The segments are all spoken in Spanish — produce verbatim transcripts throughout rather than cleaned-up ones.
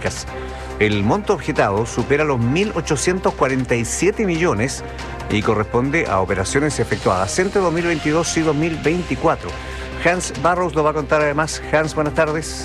médicas. El monto objetado supera los mil ochocientos cuarenta y siete millones y corresponde a operaciones efectuadas entre dos mil veintidós y dos mil veinticuatro. Hans Barros lo va a contar además. Hans, buenas tardes.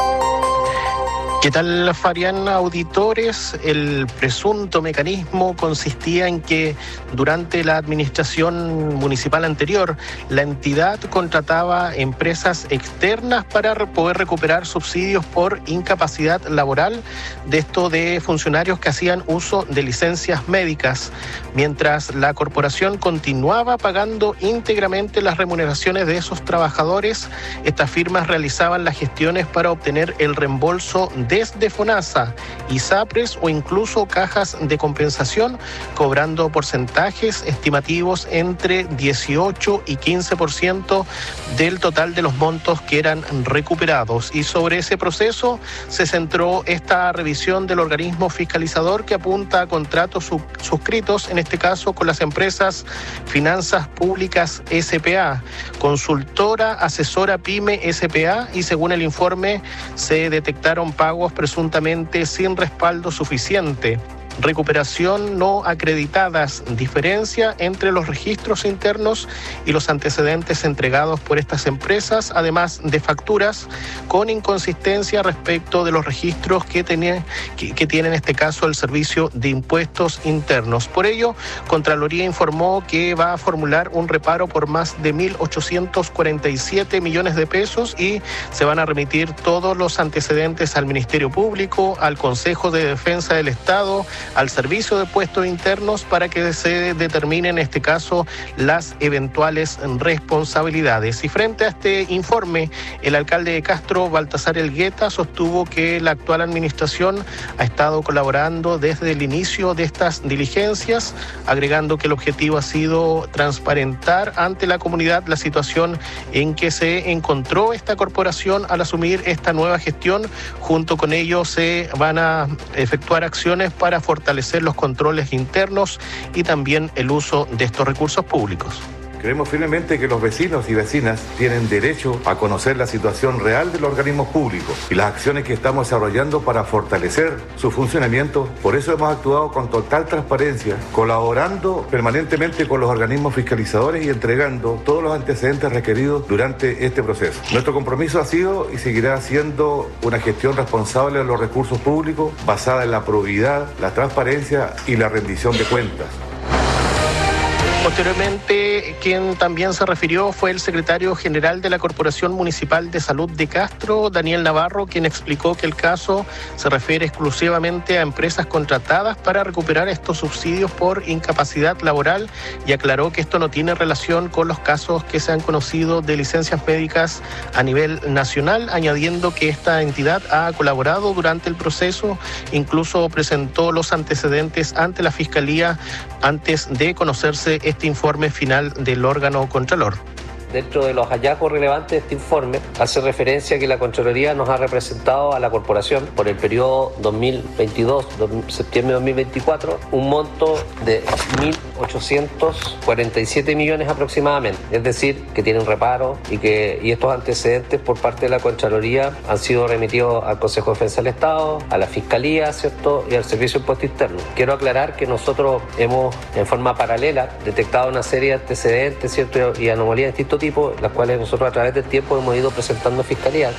¿Qué tal, Fabián? Auditores, el presunto mecanismo consistía en que durante la administración municipal anterior, la entidad contrataba empresas externas para poder recuperar subsidios por incapacidad laboral, de esto de funcionarios que hacían uso de licencias médicas, mientras la corporación continuaba pagando íntegramente las remuneraciones de esos trabajadores. Estas firmas realizaban las gestiones para obtener el reembolso desde FONASA, ISAPRES o incluso cajas de compensación, cobrando porcentajes estimativos entre dieciocho y quince por ciento del total de los montos que eran recuperados. Y sobre ese proceso se centró esta revisión del organismo fiscalizador, que apunta a contratos sub- suscritos, en este caso con las empresas Finanzas Públicas S P A, Consultora Asesora Pyme S P A, y según el informe se detectaron pagos presuntamente sin respaldo suficiente, recuperación no acreditadas, diferencia entre los registros internos y los antecedentes entregados por estas empresas, además de facturas con inconsistencia respecto de los registros que, tenía, que, que tiene en este caso el Servicio de Impuestos Internos. Por ello, Contraloría informó que va a formular un reparo por más de mil ochocientos cuarenta y siete millones de pesos y se van a remitir todos los antecedentes al Ministerio Público, al Consejo de Defensa del Estado, al Servicio de Puestos Internos, para que se determinen en este caso las eventuales responsabilidades. Y frente a este informe, el alcalde de Castro, Baltasar Elgueta, sostuvo que la actual administración ha estado colaborando desde el inicio de estas diligencias, agregando que el objetivo ha sido transparentar ante la comunidad la situación en que se encontró esta corporación al asumir esta nueva gestión. Junto con ello se van a efectuar acciones para fortalecer los controles internos y también el uso de estos recursos públicos. Creemos firmemente que los vecinos y vecinas tienen derecho a conocer la situación real de los organismos públicos y las acciones que estamos desarrollando para fortalecer su funcionamiento. Por eso hemos actuado con total transparencia, colaborando permanentemente con los organismos fiscalizadores y entregando todos los antecedentes requeridos durante este proceso. Nuestro compromiso ha sido y seguirá siendo una gestión responsable de los recursos públicos basada en la probidad, la transparencia y la rendición de cuentas. Posteriormente, quien también se refirió fue el secretario general de la Corporación Municipal de Salud de Castro, Daniel Navarro, quien explicó que el caso se refiere exclusivamente a empresas contratadas para recuperar estos subsidios por incapacidad laboral, y aclaró que esto no tiene relación con los casos que se han conocido de licencias médicas a nivel nacional, añadiendo que esta entidad ha colaborado durante el proceso, incluso presentó los antecedentes ante la Fiscalía antes de conocerse este informe final del órgano Contralor. Dentro de los hallazgos relevantes de este informe, hace referencia a que la Contraloría nos ha representado a la Corporación por el periodo dos mil veintidós, septiembre de dos mil veinticuatro, un monto de mil ochocientos cuarenta y siete millones aproximadamente. Es decir, que tienen reparo y que y estos antecedentes por parte de la Contraloría han sido remitidos al Consejo de Defensa del Estado, a la Fiscalía, ¿cierto?, y al Servicio de Impuestos Internos. Quiero aclarar que nosotros hemos, en forma paralela, detectado una serie de antecedentes, ¿cierto?, y anomalías de distintos tipos, las cuales nosotros a través del tiempo hemos ido presentando a Fiscalía.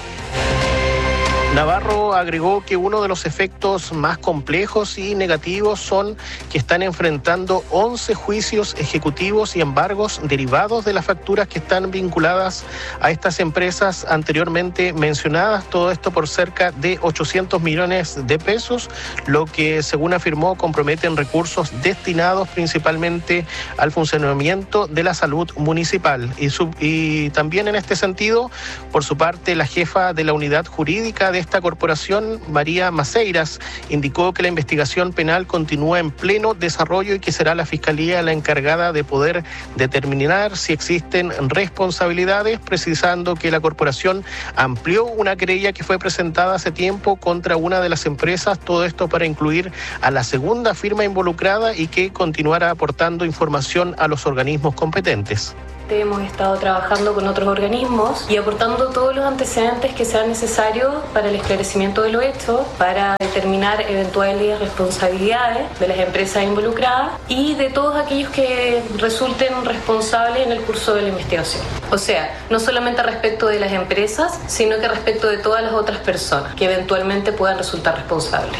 Navarro agregó que uno de los efectos más complejos y negativos son que están enfrentando once juicios ejecutivos y embargos derivados de las facturas que están vinculadas a estas empresas anteriormente mencionadas, todo esto por cerca de ochocientos millones de pesos, lo que, según afirmó, comprometen recursos destinados principalmente al funcionamiento de la salud municipal. Y, sub, y también en este sentido, por su parte, la jefa de la unidad jurídica de esta corporación, María Maceiras, indicó que la investigación penal continúa en pleno desarrollo y que será la Fiscalía la encargada de poder determinar si existen responsabilidades, precisando que la corporación amplió una querella que fue presentada hace tiempo contra una de las empresas, todo esto para incluir a la segunda firma involucrada y que continuará aportando información a los organismos competentes. Igualmente hemos estado trabajando con otros organismos y aportando todos los antecedentes que sean necesarios para el esclarecimiento de los hechos, para determinar eventuales responsabilidades de las empresas involucradas y de todos aquellos que resulten responsables en el curso de la investigación. O sea, no solamente respecto de las empresas, sino que respecto de todas las otras personas que eventualmente puedan resultar responsables.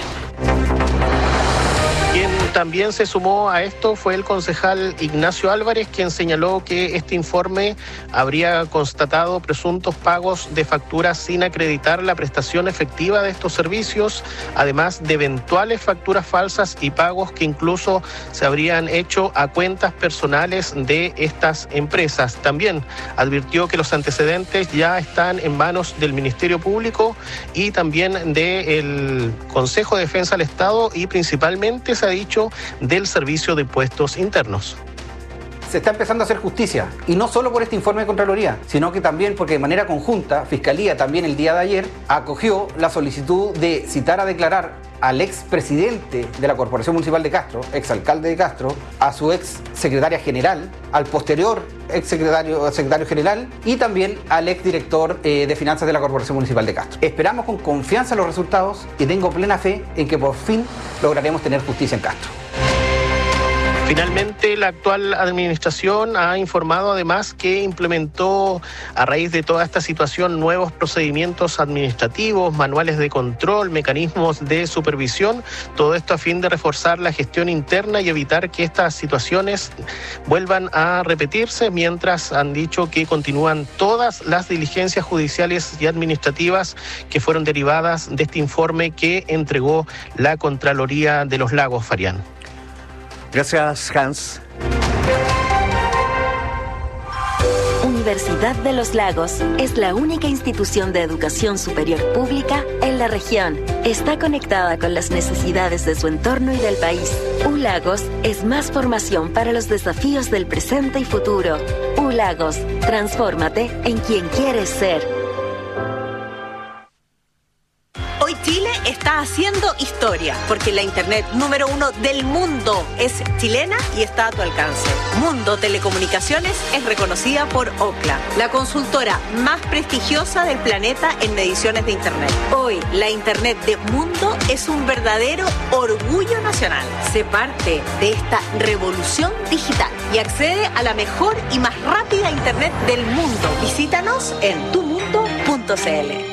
Quien también se sumó a esto fue el concejal Ignacio Álvarez, quien señaló que este informe habría constatado presuntos pagos de facturas sin acreditar la prestación efectiva de estos servicios, además de eventuales facturas falsas y pagos que incluso se habrían hecho a cuentas personales de estas empresas. También advirtió que los antecedentes ya están en manos del Ministerio Público y también del Consejo de Defensa del Estado y principalmente se ha dicho del Servicio de Impuestos Internos. Se está empezando a hacer justicia, y no solo por este informe de Contraloría, sino que también porque de manera conjunta, Fiscalía también el día de ayer acogió la solicitud de citar a declarar al ex presidente de la Corporación Municipal de Castro, ex alcalde de Castro, a su ex secretaria general, al posterior ex secretario, secretario general y también al ex director eh, de finanzas de la Corporación Municipal de Castro. Esperamos con confianza los resultados y tengo plena fe en que por fin lograremos tener justicia en Castro. Finalmente, la actual administración ha informado además que implementó a raíz de toda esta situación nuevos procedimientos administrativos, manuales de control, mecanismos de supervisión, todo esto a fin de reforzar la gestión interna y evitar que estas situaciones vuelvan a repetirse, mientras han dicho que continúan todas las diligencias judiciales y administrativas que fueron derivadas de este informe que entregó la Contraloría de los Lagos, Farián. Gracias, Hans. Universidad de los Lagos es la única institución de educación superior pública en la región. Está conectada con las necesidades de su entorno y del país. U Lagos es más formación para los desafíos del presente y futuro. U Lagos, transfórmate en quien quieres ser. Hoy Chile está haciendo historia, porque la internet número uno del mundo es chilena y está a tu alcance. Mundo Telecomunicaciones es reconocida por Ookla, la consultora más prestigiosa del planeta en mediciones de internet. Hoy, la internet de Mundo es un verdadero orgullo nacional. Sé parte de esta revolución digital y accede a la mejor y más rápida internet del mundo. Visítanos en tu mundo punto c l.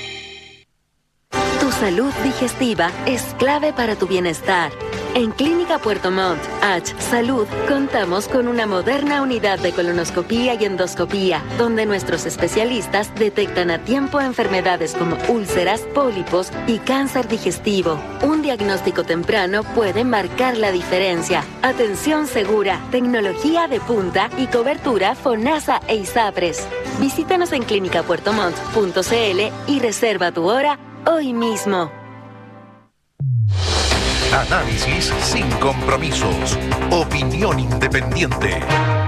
Tu salud digestiva es clave para tu bienestar. En Clínica Puerto Montt, H Salud, contamos con una moderna unidad de colonoscopía y endoscopía, donde nuestros especialistas detectan a tiempo enfermedades como úlceras, pólipos y cáncer digestivo. Un diagnóstico temprano puede marcar la diferencia. Atención segura, tecnología de punta y cobertura FONASA e ISAPRES. Visítanos en clínica puerto montt punto c l y reserva tu hora hoy mismo. Análisis sin compromisos. Opinión independiente.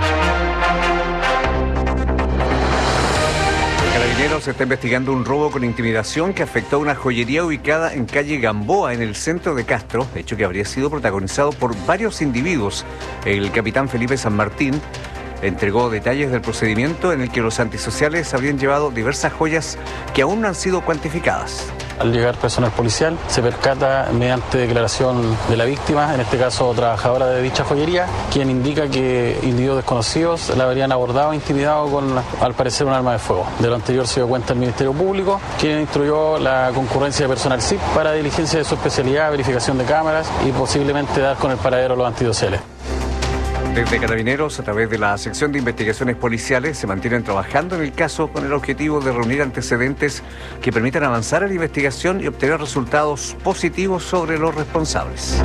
Carabineros está investigando un robo con intimidación que afectó a una joyería ubicada en calle Gamboa, en el centro de Castro, hecho que habría sido protagonizado por varios individuos. El capitán Felipe San Martín entregó detalles del procedimiento en el que los antisociales habrían llevado diversas joyas que aún no han sido cuantificadas. Al llegar personal policial, se percata mediante declaración de la víctima, en este caso trabajadora de dicha joyería, quien indica que individuos desconocidos la habrían abordado e intimidado con, al parecer, un arma de fuego. De lo anterior se dio cuenta el Ministerio Público, quien instruyó la concurrencia de personal S I P para diligencia de su especialidad, verificación de cámaras y posiblemente dar con el paradero a los antidociales. Desde Carabineros, a través de la sección de investigaciones policiales, se mantienen trabajando en el caso con el objetivo de reunir antecedentes que permitan avanzar en la investigación y obtener resultados positivos sobre los responsables.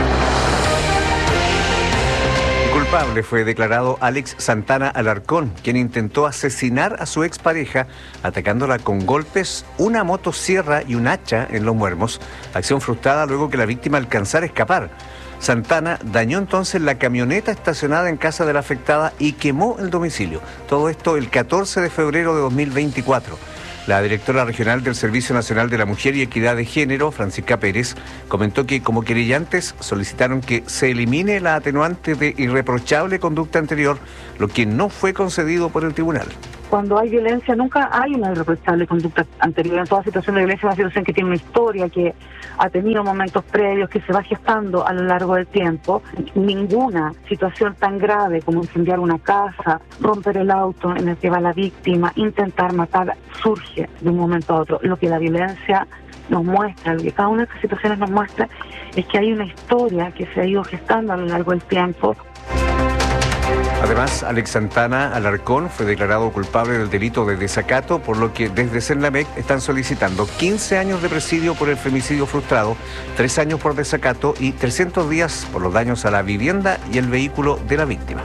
El culpable fue declarado Alex Santana Alarcón, quien intentó asesinar a su expareja atacándola con golpes, una motosierra y un hacha en los muermos, acción frustrada luego que la víctima alcanzara a escapar. Santana dañó entonces la camioneta estacionada en casa de la afectada y quemó el domicilio. Todo esto el catorce de febrero de dos mil veinticuatro. La directora regional del Servicio Nacional de la Mujer y Equidad de Género, Francisca Pérez, comentó que como querellantes solicitaron que se elimine la atenuante de irreprochable conducta anterior, lo que no fue concedido por el tribunal. Cuando hay violencia nunca hay una irreprochable conducta anterior. En toda situación de violencia es una situación que tiene una historia, que ha tenido momentos previos, que se va gestando a lo largo del tiempo. Ninguna situación tan grave como incendiar una casa, romper el auto en el que va la víctima, intentar matar, surge de un momento a otro. Lo que la violencia nos muestra, lo que cada una de estas situaciones nos muestra, es que hay una historia que se ha ido gestando a lo largo del tiempo. Además, Alex Santana Alarcón fue declarado culpable del delito de desacato, por lo que desde Senlamec están solicitando quince años de presidio por el femicidio frustrado, tres años por desacato y trescientos días por los daños a la vivienda y el vehículo de la víctima.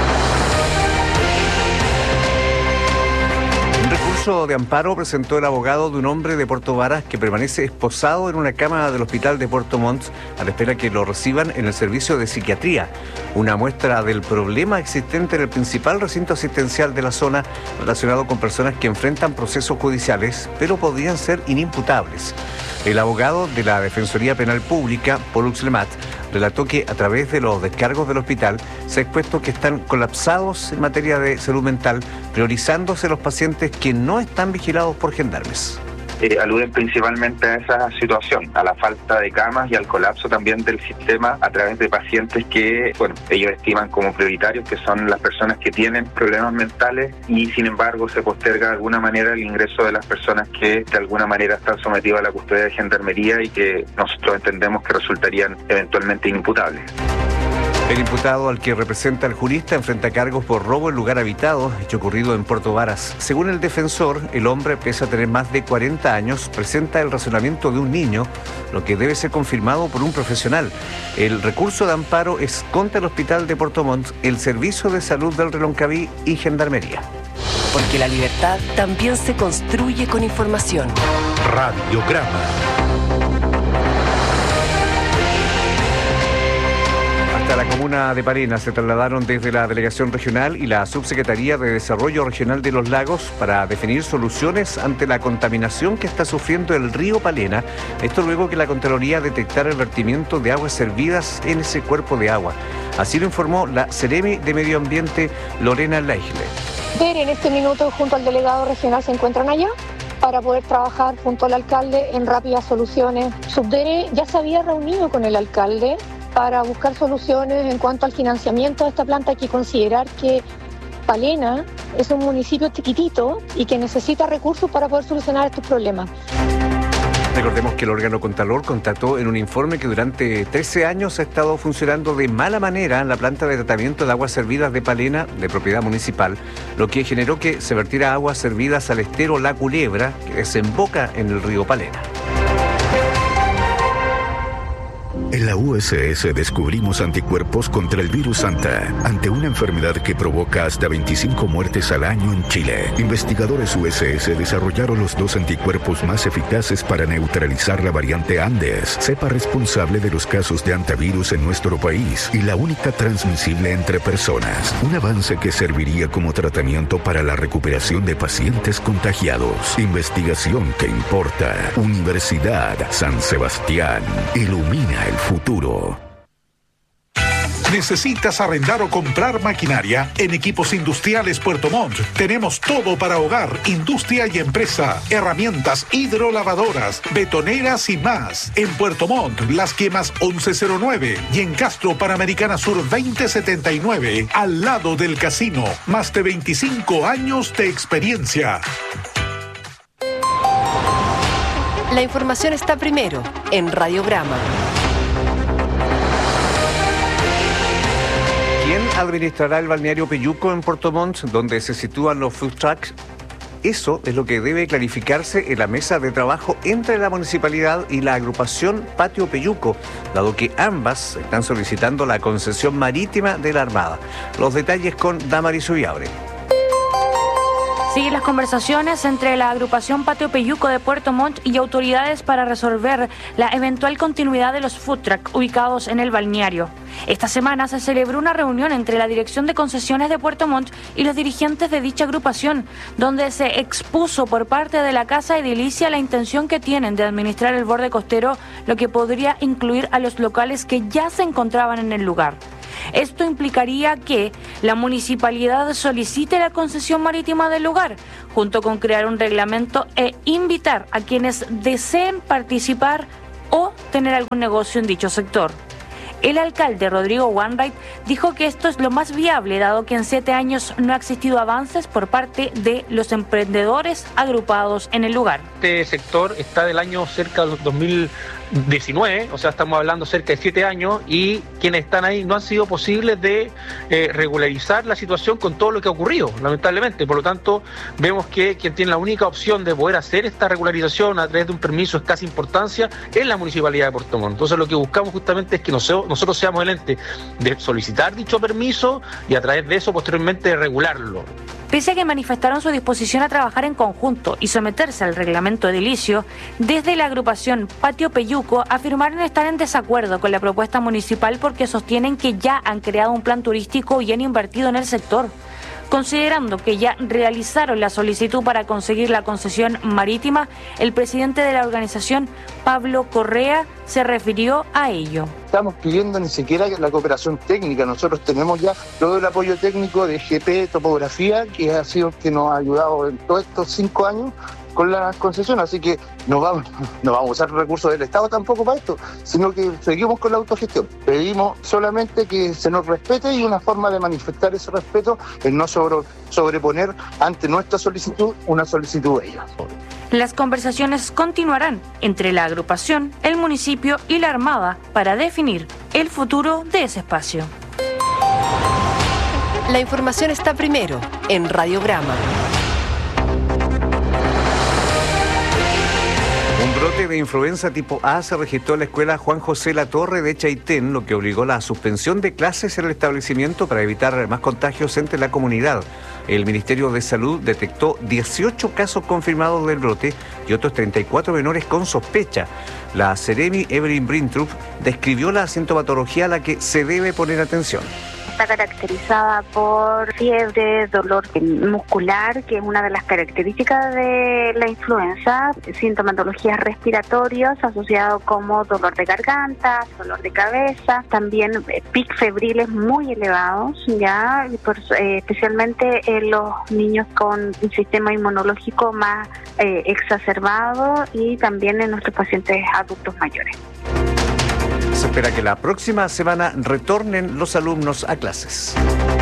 Un recurso de amparo presentó el abogado de un hombre de Puerto Varas que permanece esposado en una cama del hospital de Puerto Montt a la espera que lo reciban en el servicio de psiquiatría. Una muestra del problema existente en el principal recinto asistencial de la zona relacionado con personas que enfrentan procesos judiciales, pero podrían ser inimputables. El abogado de la Defensoría Penal Pública, Pollux Lemat, relató que a través de los descargos del hospital se ha expuesto que están colapsados en materia de salud mental, priorizándose los pacientes que no están vigilados por gendarmes. Eh, aluden principalmente a esa situación, a la falta de camas y al colapso también del sistema a través de pacientes que, bueno, ellos estiman como prioritarios, que son las personas que tienen problemas mentales, y sin embargo se posterga de alguna manera el ingreso de las personas que de alguna manera están sometidas a la custodia de gendarmería y que nosotros entendemos que resultarían eventualmente inimputables. El imputado, al que representa el jurista, enfrenta cargos por robo en lugar habitado, hecho ocurrido en Puerto Varas. Según el defensor, el hombre, pese a tener más de cuarenta años, presenta el razonamiento de un niño, lo que debe ser confirmado por un profesional. El recurso de amparo es contra el Hospital de Puerto Montt, el Servicio de Salud del Reloncaví y Gendarmería. Porque la libertad también se construye con información. Radiograma. Hasta la comuna de Palena se trasladaron desde la Delegación Regional y la Subsecretaría de Desarrollo Regional de los Lagos para definir soluciones ante la contaminación que está sufriendo el río Palena. Esto luego que la Contraloría detectara el vertimiento de aguas servidas en ese cuerpo de agua. Así lo informó la Seremi de Medio Ambiente, Lorena Laigle. En este minuto, junto al delegado regional, se encuentran allá para poder trabajar junto al alcalde en rápidas soluciones. Subdere ya se había reunido con el alcalde para buscar soluciones en cuanto al financiamiento de esta planta. Hay que considerar que Palena es un municipio chiquitito y que necesita recursos para poder solucionar estos problemas. Recordemos que el órgano Contralor constató en un informe que durante trece años ha estado funcionando de mala manera la planta de tratamiento de aguas servidas de Palena, de propiedad municipal, lo que generó que se vertiera aguas servidas al estero La Culebra, que desemboca en el río Palena. En la U S S descubrimos anticuerpos contra el virus Anta, ante una enfermedad que provoca hasta veinticinco muertes al año en Chile. Investigadores U S S desarrollaron los dos anticuerpos más eficaces para neutralizar la variante Andes, cepa responsable de los casos de antivirus en nuestro país y la única transmisible entre personas. Un avance que serviría como tratamiento para la recuperación de pacientes contagiados. Investigación que importa. Universidad San Sebastián. Ilumina el futuro. ¿Necesitas arrendar o comprar maquinaria? En Equipos Industriales Puerto Montt tenemos todo para hogar, industria y empresa. Herramientas hidrolavadoras, betoneras y más. En Puerto Montt, Las Quemas once cero nueve y en Castro Panamericana Sur veinte setenta y nueve, al lado del casino. Más de veinticinco años de experiencia. La información está primero en Radiograma. ¿Quién administrará el balneario Peyuco en Puerto Montt, donde se sitúan los food trucks? Eso es lo que debe clarificarse en la mesa de trabajo entre la municipalidad y la agrupación Patio Peyuco, dado que ambas están solicitando la concesión marítima de la Armada. Los detalles con Damaris Ullabre. Siguen las conversaciones entre la agrupación Patio Peyuco de Puerto Montt y autoridades para resolver la eventual continuidad de los food truck ubicados en el balneario. Esta semana se celebró una reunión entre la Dirección de Concesiones de Puerto Montt y los dirigentes de dicha agrupación, donde se expuso por parte de la Casa Edilicia la intención que tienen de administrar el borde costero, lo que podría incluir a los locales que ya se encontraban en el lugar. Esto implicaría que la municipalidad solicite la concesión marítima del lugar, junto con crear un reglamento e invitar a quienes deseen participar o tener algún negocio en dicho sector. El alcalde Rodrigo Wainwright dijo que esto es lo más viable, dado que en siete años no ha existido avances por parte de los emprendedores agrupados en el lugar. Este sector está del año cerca de dos mil diecinueve, o sea, estamos hablando cerca de siete años, y quienes están ahí no han sido posibles de eh, regularizar la situación con todo lo que ha ocurrido, lamentablemente. Por lo tanto, vemos que quien tiene la única opción de poder hacer esta regularización a través de un permiso de escasa importancia es la Municipalidad de Puerto Montt. Entonces, lo que buscamos justamente es que nosotros, nosotros seamos el ente de solicitar dicho permiso y a través de eso posteriormente regularlo. Pese a que manifestaron su disposición a trabajar en conjunto y someterse al reglamento edilicio, desde la agrupación Patio Peyuco afirmaron estar en desacuerdo con la propuesta municipal porque sostienen que ya han creado un plan turístico y han invertido en el sector. Considerando que ya realizaron la solicitud para conseguir la concesión marítima, el presidente de la organización, Pablo Correa, se refirió a ello. Estamos pidiendo ni siquiera la cooperación técnica. Nosotros tenemos ya todo el apoyo técnico de G P, topografía, que ha sido el que nos ha ayudado en todos estos cinco años con la concesión, así que no vamos, no vamos a usar recursos del Estado tampoco para esto, sino que seguimos con la autogestión. Pedimos solamente que se nos respete, y una forma de manifestar ese respeto es no sobre, sobreponer ante nuestra solicitud una solicitud de ellos. Las conversaciones continuarán entre la agrupación, el municipio y la Armada para definir el futuro de ese espacio. La información está primero en Radio Brahma. Un brote de influenza tipo A se registró en la escuela Juan José Latorre de Chaitén, lo que obligó a la suspensión de clases en el establecimiento para evitar más contagios entre la comunidad. El Ministerio de Salud detectó dieciocho casos confirmados del brote y otros treinta y cuatro menores con sospecha. La Seremi Evelyn Brintrup describió la sintomatología a la que se debe poner atención. Está caracterizada por fiebre, dolor muscular, que es una de las características de la influenza, sintomatologías respiratorias asociados como dolor de garganta, dolor de cabeza, también picos febriles muy elevados, ya por, eh, especialmente en los niños con un sistema inmunológico más eh, exacerbado, y también en nuestros pacientes adultos mayores. Se espera que la próxima semana retornen los alumnos a clases.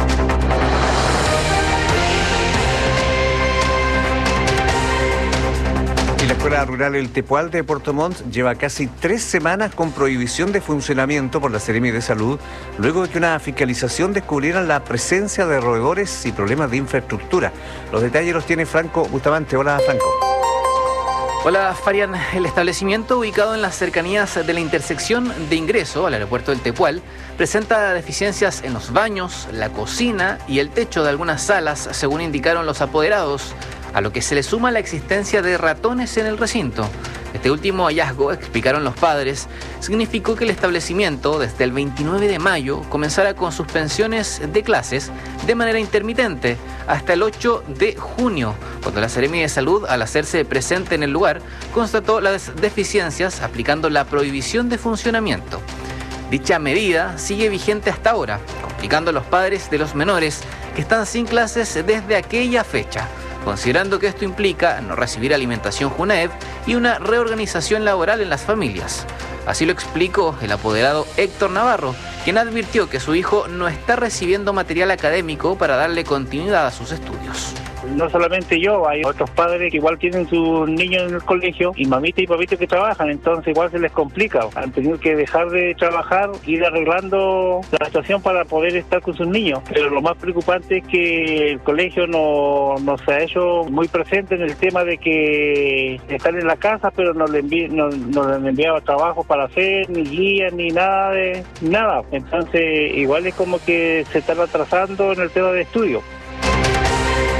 Y la Escuela Rural El Tepual de Puerto Montt lleva casi tres semanas con prohibición de funcionamiento por la Seremi de Salud, luego de que una fiscalización descubriera la presencia de roedores y problemas de infraestructura. Los detalles los tiene Franco Bustamante. Hola, Franco. Hola, Farian. El establecimiento, ubicado en las cercanías de la intersección de ingreso al aeropuerto del Tepual, presenta deficiencias en los baños, la cocina y el techo de algunas salas, según indicaron los apoderados, a lo que se le suma la existencia de ratones en el recinto. Este último hallazgo, explicaron los padres, significó que el establecimiento desde el veintinueve de mayo comenzara con suspensiones de clases de manera intermitente hasta el ocho de junio, cuando la Seremi de Salud, al hacerse presente en el lugar, constató las deficiencias aplicando la prohibición de funcionamiento. Dicha medida sigue vigente hasta ahora, complicando a los padres de los menores que están sin clases desde aquella fecha, considerando que esto implica no recibir alimentación JUNAEV y una reorganización laboral en las familias. Así lo explicó el apoderado Héctor Navarro, quien advirtió que su hijo no está recibiendo material académico para darle continuidad a sus estudios. No solamente yo, hay otros padres que igual tienen sus niños en el colegio, y mamita y papito que trabajan, entonces igual se les complica. Han tenido que dejar de trabajar, ir arreglando la situación para poder estar con sus niños. Pero lo más preocupante es que el colegio no, no se ha hecho muy presente en el tema de que están en la casa, pero no le, envi no, no le han enviado trabajo para hacer, ni guías, ni nada de nada. Entonces igual es como que se están atrasando en el tema de estudio. Se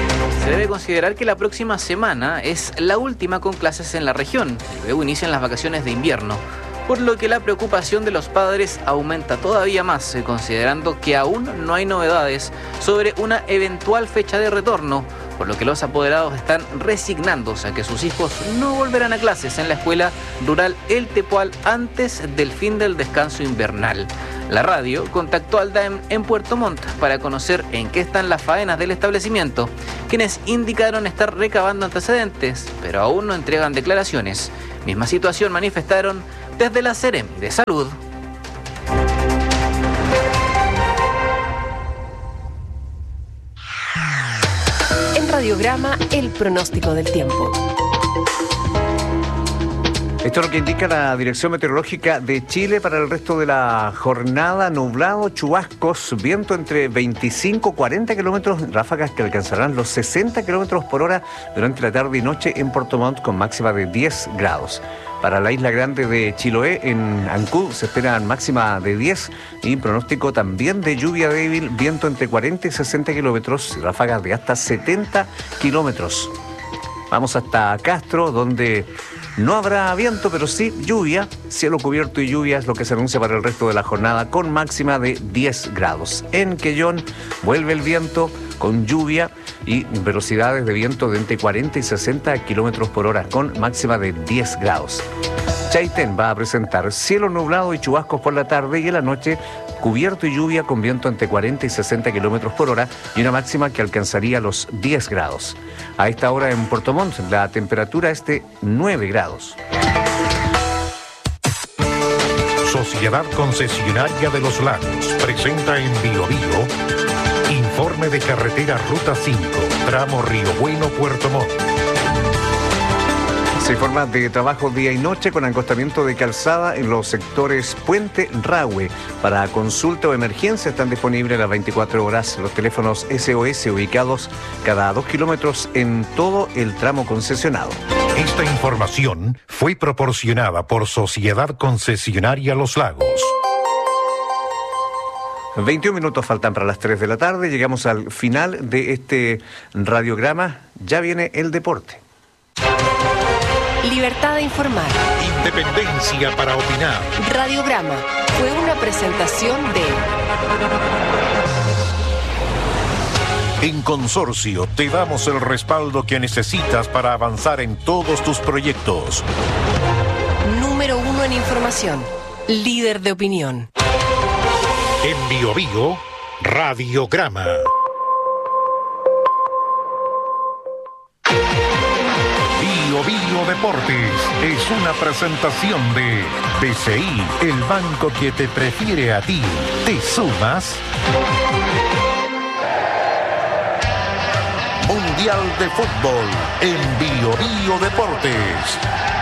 debe considerar que la próxima semana es la última con clases en la región y luego inician las vacaciones de invierno, por lo que la preocupación de los padres aumenta todavía más, considerando que aún no hay novedades sobre una eventual fecha de retorno, por lo que los apoderados están resignándose a que sus hijos no volverán a clases en la escuela rural El Tepual antes del fin del descanso invernal. La radio contactó al D A E M en Puerto Montt para conocer en qué están las faenas del establecimiento, quienes indicaron estar recabando antecedentes, pero aún no entregan declaraciones. Misma situación manifestaron desde la Seremi de Salud. En Radiograma, el pronóstico del tiempo. Esto es lo que indica la Dirección Meteorológica de Chile para el resto de la jornada. Nublado, chubascos, viento entre veinticinco a cuarenta kilómetros, ráfagas que alcanzarán los sesenta kilómetros por hora durante la tarde y noche en Puerto Montt con máxima de diez grados. Para la isla grande de Chiloé, en Ancud, se espera máxima de diez y pronóstico también de lluvia débil, viento entre cuarenta y sesenta kilómetros, ráfagas de hasta setenta kilómetros. Vamos hasta Castro, donde no habrá viento, pero sí lluvia. Cielo cubierto y lluvia es lo que se anuncia para el resto de la jornada, con máxima de diez grados. En Quellón vuelve el viento con lluvia y velocidades de viento de entre cuarenta y sesenta kilómetros por hora, con máxima de diez grados. Chaitén va a presentar cielo nublado y chubascos por la tarde, y en la noche cubierto y lluvia con viento entre cuarenta y sesenta kilómetros por hora y una máxima que alcanzaría los diez grados. A esta hora en Puerto Montt la temperatura es de nueve grados. Sociedad Concesionaria de los Lagos presenta en Bio Bio informe de carretera Ruta cinco, tramo Río Bueno, Puerto Montt. Se informa de trabajo día y noche con acostamiento de calzada en los sectores Puente Rahue. Para consulta o emergencia están disponibles las veinticuatro horas los teléfonos S O S ubicados cada dos kilómetros en todo el tramo concesionado. Esta información fue proporcionada por Sociedad Concesionaria Los Lagos. veintiún minutos faltan para las tres de la tarde. Llegamos al final de este radiograma. Ya viene el deporte. Libertad de informar. Independencia para opinar. Radiograma fue una presentación de... En Consorcio te damos el respaldo que necesitas para avanzar en todos tus proyectos. Número uno en información. Líder de opinión. En Bio Bio, Radiograma. Bio Bio Deportes es una presentación de B C I, el banco que te prefiere a ti. ¿Te sumas? Mundial de Fútbol en Bio Bio Deportes.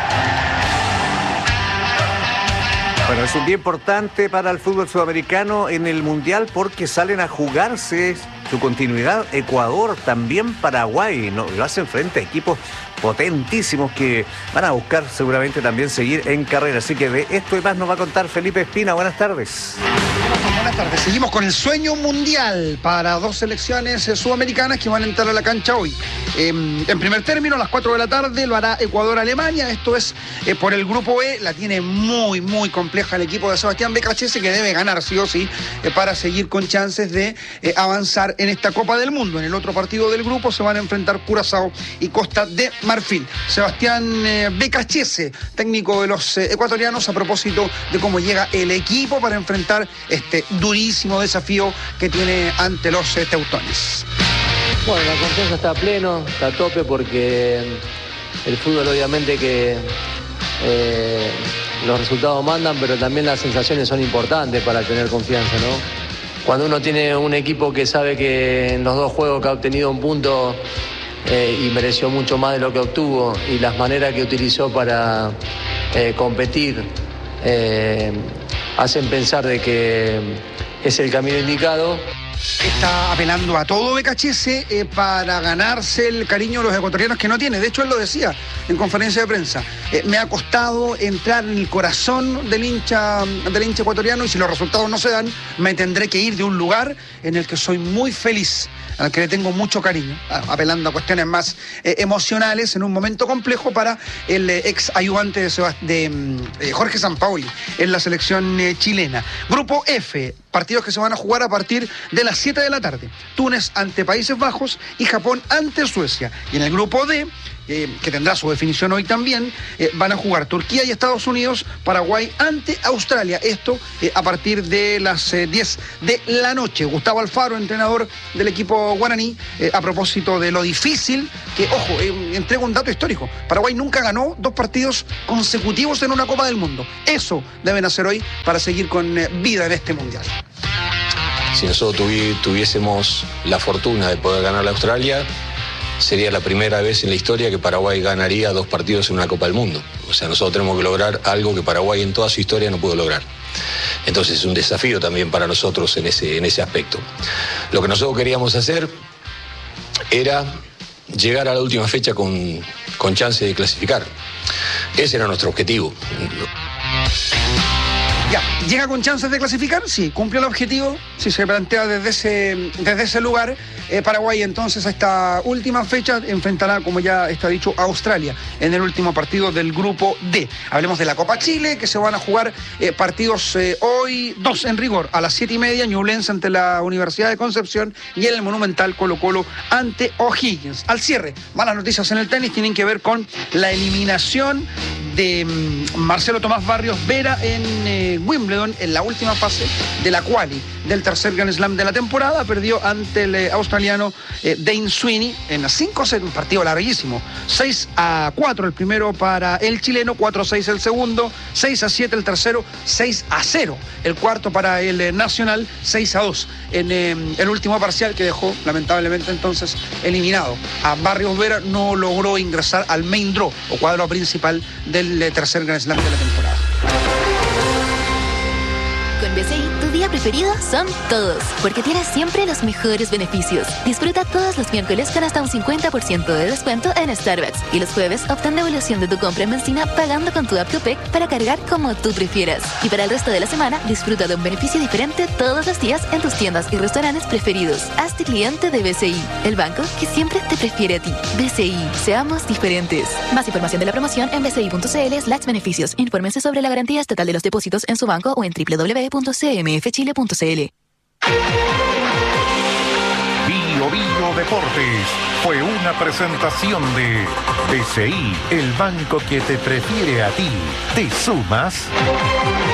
Bueno, es un día importante para el fútbol sudamericano en el Mundial porque salen a jugarse su continuidad Ecuador, también Paraguay, ¿no? Lo hacen frente a equipos potentísimos que van a buscar seguramente también seguir en carrera. Así que de esto y más nos va a contar Felipe Espina. Buenas tardes. Buenas tardes. Seguimos con el sueño mundial para dos selecciones sudamericanas que van a entrar a la cancha hoy. Eh, en primer término, a las cuatro de la tarde lo hará Ecuador-Alemania. Esto es eh, por el grupo E. La tiene muy, muy compleja el equipo de Sebastián Becachese, que debe ganar sí o sí eh, para seguir con chances de eh, avanzar en esta Copa del Mundo. En el otro partido del grupo se van a enfrentar Curazao y Costa de Marfil. Sebastián eh, Becachese, técnico de los eh, ecuatorianos, a propósito de cómo llega el equipo para enfrentar este durísimo desafío que tiene ante los eh, teutones. Bueno, la confianza está a pleno, está a tope, porque el fútbol obviamente que eh, los resultados mandan, pero también las sensaciones son importantes para tener confianza, ¿no? Cuando uno tiene un equipo que sabe que en los dos juegos que ha obtenido un punto eh, y mereció mucho más de lo que obtuvo, y las maneras que utilizó para eh, competir eh, hacen pensar de que es el camino indicado. está apelando a todo Becachese eh, para ganarse el cariño de los ecuatorianos que no tiene. De hecho, él lo decía en conferencia de prensa. Eh, me ha costado entrar en el corazón del hincha, del hincha ecuatoriano, y si los resultados no se dan, me tendré que ir de un lugar en el que soy muy feliz, al que le tengo mucho cariño, apelando a cuestiones más eh, emocionales en un momento complejo para el eh, ex ayudante de, Sebast- de eh, Jorge Sampaoli en la selección eh, chilena. Grupo F, partidos que se van a jugar a partir de las siete de la tarde. Túnez ante Países Bajos y Japón ante Suecia. Y en el grupo D, Eh, que tendrá su definición hoy también, eh, van a jugar Turquía y Estados Unidos, Paraguay ante Australia. Esto eh, a partir de las eh, diez de la noche. Gustavo Alfaro, entrenador del equipo guaraní, eh, a propósito de lo difícil que, ojo, eh, entrego un dato histórico. Paraguay nunca ganó dos partidos consecutivos en una Copa del Mundo. Eso deben hacer hoy para seguir con eh, vida en este Mundial. Si nosotros tuvi- tuviésemos la fortuna de poder ganar a Australia, sería la primera vez en la historia que Paraguay ganaría dos partidos en una Copa del Mundo. O sea, nosotros tenemos que lograr algo que Paraguay en toda su historia no pudo lograr. Entonces es un desafío también para nosotros en ese, en ese aspecto. Lo que nosotros queríamos hacer era llegar a la última fecha con, con chance de clasificar. Ese era nuestro objetivo. Ya, ¿llega con chances de clasificar? Sí, cumplió el objetivo, si se plantea desde ese, desde ese lugar. Eh, Paraguay entonces a esta última fecha enfrentará, como ya está dicho, a Australia en el último partido del grupo D. Hablemos de la Copa Chile, que se van a jugar eh, partidos eh, hoy, dos en rigor, a las siete y media, Ñublense ante la Universidad de Concepción y en el Monumental Colo Colo ante O'Higgins. Al cierre, malas noticias en el tenis tienen que ver con la eliminación de um, Marcelo Tomás Barrios Vera en eh, Wimbledon en la última fase de la quali del tercer Grand Slam de la temporada. Perdió ante el eh, australiano eh, Dane Sweeney en las cinco sets, un partido larguísimo. seis a cuatro el primero para el chileno, cuatro a seis el segundo, seis a siete el tercero, seis a cero el cuarto para el eh, nacional, seis a dos en eh, el último parcial, que dejó lamentablemente entonces eliminado a Barrios Vera. No logró ingresar al main draw o cuadro principal del eh, tercer Grand Slam de la temporada. Con B C I, tu día preferido son todos, porque tienes siempre los mejores beneficios. Disfruta todos los miércoles con hasta un cincuenta por ciento de descuento en Starbucks. Y los jueves obtén devolución de tu compra en benzina pagando con tu app Copec para cargar como tú prefieras. Y para el resto de la semana, disfruta de un beneficio diferente todos los días en tus tiendas y restaurantes preferidos. Hazte cliente de B C I, el banco que siempre te prefiere a ti. B C I, seamos diferentes. Más información de la promoción en bci.cl slash beneficios. Infórmense sobre la garantía estatal de los depósitos en su banco o en doble u doble u doble u punto c m f chile punto c l. Bio Bio Deportes fue una presentación de B C I, el banco que te prefiere a ti. ¿Te sumas?